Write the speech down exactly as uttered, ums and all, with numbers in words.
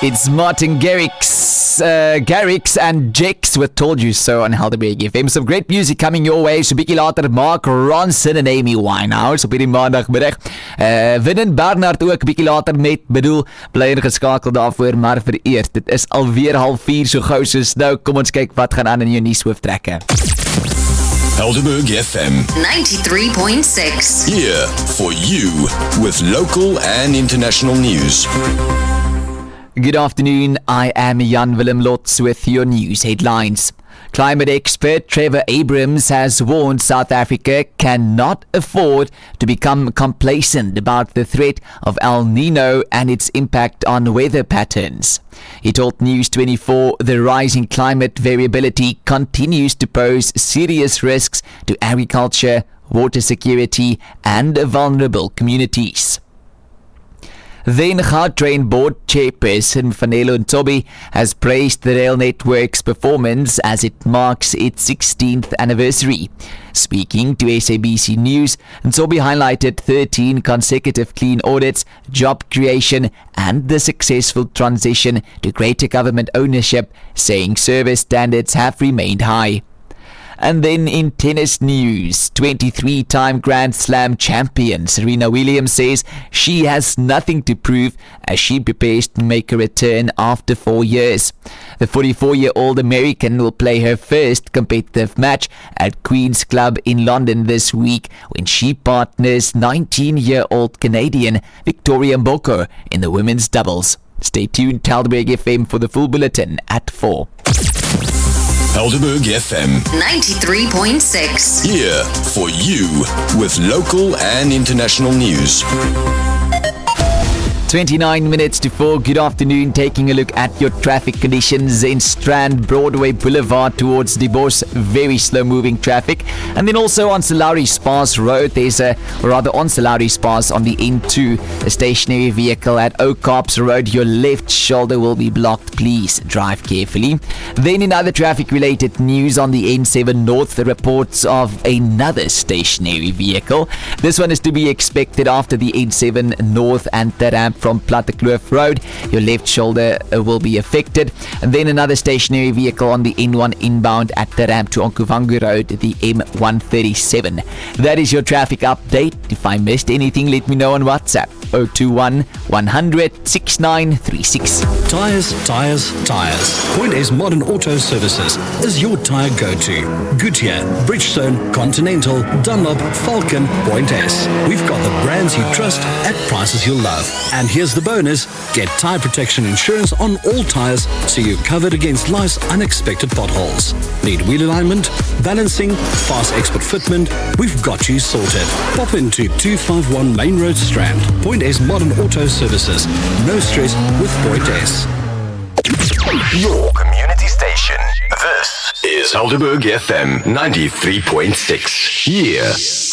It's Martin Garrix, uh, Garrix and Jex with Told You So on Helderberg F M. Some great music coming your way. So bietjie later Mark Ronson en Amy Winehouse op hierdie maandagmiddag. Uh, Winnen Bernard ook bietjie later met bedoel bly ingeskakel daarvoor, maar vir eers, dit is alweer half vier so gou soos nou. Kom ons kyk wat gaan aan in jou nuushooftrekke. Helderberg F M ninety-three point six. Here for you with local and international news. Good afternoon, I am Jan Willem Lotz with your news headlines. Climate expert Trevor Abrams has warned South Africa cannot afford to become complacent about the threat of El Nino and its impact on weather patterns. He told News twenty-four the rising climate variability continues to pose serious risks to agriculture, water security and vulnerable communities. Then Gautrain Board Chairperson Vanelo Ntobi has praised the rail network's performance as it marks its sixteenth anniversary. Speaking to S A B C News, Ntobi highlighted thirteen consecutive clean audits, job creation and the successful transition to greater government ownership, saying service standards have remained high. And then in tennis news, twenty-three-time Grand Slam champion Serena Williams says she has nothing to prove as she prepares to make a return after four years. The forty-four-year-old American will play her first competitive match at Queen's Club in London this week when she partners nineteen-year-old Canadian Victoria Mboko in the women's doubles. Stay tuned to Helderberg F M for the full bulletin at four. Helderberg F M ninety-three point six. Here for you with local and international news. twenty-nine minutes to four. Good afternoon. Taking a look at your traffic conditions in Strand Broadway Boulevard towards the Bosch. Very slow moving traffic. And then also on Salari Spas Road, there's a, or rather on Salari Spas on the N two, a stationary vehicle at Oakhops Road. Your left shoulder will be blocked. Please drive carefully. Then in other traffic related news on the N seven North, the reports of another stationary vehicle. This one is to be expected after the N seven North and the ramp from Plattekloof Road. Your left shoulder uh, will be affected. And then another stationary vehicle on the N one inbound at the ramp to Onkuvangu Road, the M one thirty-seven. That is your traffic update. If I missed anything, let me know on WhatsApp. zero two one, one hundred, six nine three six. Tyres, tyres, tyres. Point A's Modern Auto Services is your tyre go-to. Goodyear, Bridgestone, Continental, Dunlop, Falcon, Point A's. We've got the brands you trust at prices you'll love. And here's the bonus. Get tyre protection insurance on all tyres so you're covered against life's unexpected potholes. Need wheel alignment, balancing, fast expert fitment? We've got you sorted. Pop into two fifty-one Main Road Strand. Point A's Modern Auto Services. No stress with Point A's. Your community station. This is Helderberg F M ninety-three point six. Here